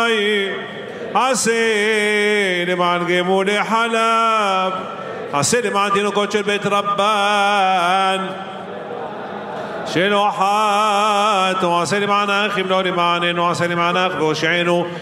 עשה למען גמולי חלב, עשה למען תינוקות של בית רבן שלא חטאו, עשה למען האחים לא למעננו, עשה למען האח והושענו